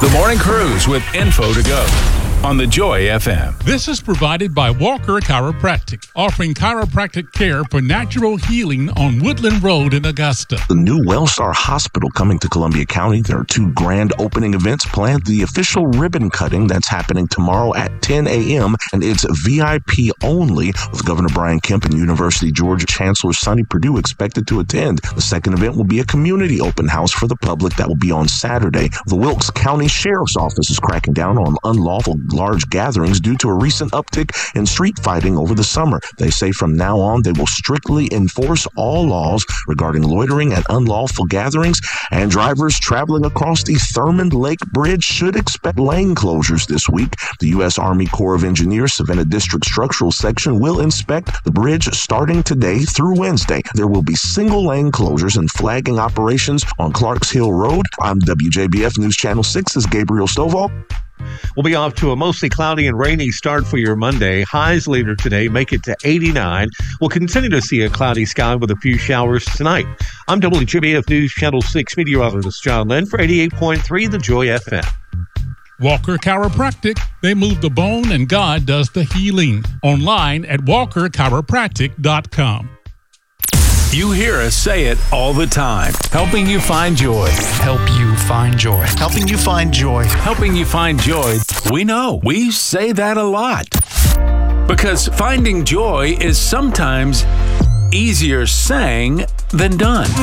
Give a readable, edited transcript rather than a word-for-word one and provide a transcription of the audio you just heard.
The Morning Cruise with info to go on the Joy FM. This is provided by Walker Chiropractic, offering chiropractic care for natural healing on Woodland Road in Augusta. The new Wellstar Hospital coming to Columbia County. There are 2 grand opening events planned. The official ribbon cutting that's happening tomorrow at 10 a.m. and it's VIP only, with Governor Brian Kemp and University of Georgia Chancellor Sonny Perdue expected to attend. The second event will be a community open house for the public that will be on Saturday. The Wilkes County Sheriff's Office is cracking down on unlawful large gatherings due to a recent uptick in street fighting over the summer. They say from now on they will strictly enforce all laws regarding loitering at unlawful gatherings, and drivers traveling across the Thurmond Lake Bridge should expect lane closures this week. The U.S. Army Corps of Engineers Savannah District Structural Section will inspect the bridge starting today through Wednesday. There will be single lane closures and flagging operations on Clarks Hill Road. I'm WJBF News Channel 6's Gabriel Stovall. We'll be off to a mostly cloudy and rainy start for your Monday. Highs later today make it to 89. We'll continue to see a cloudy sky with a few showers tonight. I'm WJBF News Channel 6 meteorologist John Lynn for 88.3 The Joy FM. Walker Chiropractic, they move the bone and God does the healing. Online at walkerchiropractic.com. You hear us say it all the time. Helping you find joy. Help you find joy. Helping you find joy. Helping you find joy. We know. We say that a lot. Because finding joy is sometimes easier saying than done.